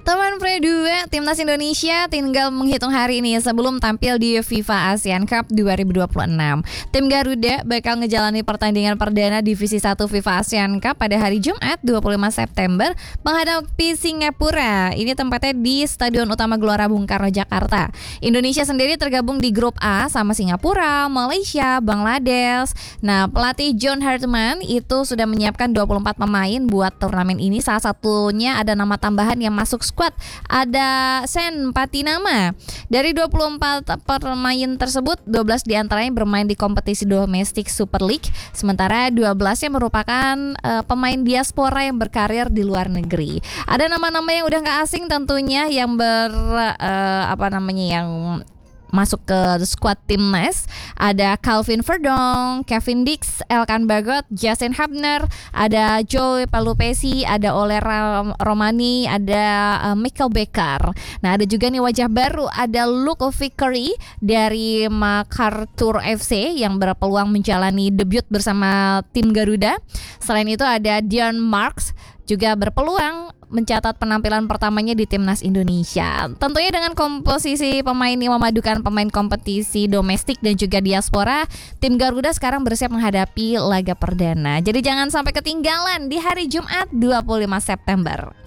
Teman Pre 2, Timnas Indonesia tinggal menghitung hari ini sebelum tampil di FIFA ASEAN Cup 2026. Tim Garuda bakal ngejalani pertandingan perdana Divisi 1 FIFA ASEAN Cup pada hari Jumat 25 September menghadapi Singapura. Ini tempatnya di Stadion Utama Gelora Bung Karno, Jakarta. Indonesia sendiri tergabung di grup A sama Singapura, Malaysia, Bangladesh. Nah, pelatih John Hartman itu sudah menyiapkan 24 pemain buat turnamen ini. Salah satunya ada nama tambahan yang masuk squad, ada Sen Patinama. Dari 24 pemain tersebut, 12 diantaranya bermain di kompetisi domestik Super League, sementara 12-nya merupakan pemain diaspora yang berkarir di luar negeri. Ada nama-nama yang udah gak asing tentunya yang yang masuk ke skuad timnas. Ada Calvin Verdong, Kevin Dix, Elkan Bagot, Justin Hubner, ada Joe Palupesi, ada Ole Romani, ada Michael Becker. Nah, ada juga nih wajah baru, ada Luke Vickery dari MacArthur FC yang berpeluang menjalani debut bersama tim Garuda. Selain itu ada Dion Marks juga berpeluang mencatat penampilan pertamanya di Timnas Indonesia. Tentunya dengan komposisi pemain yang memadukan pemain kompetisi domestik dan juga diaspora, tim Garuda sekarang bersiap menghadapi laga perdana. Jadi jangan sampai ketinggalan di hari Jumat 25 September.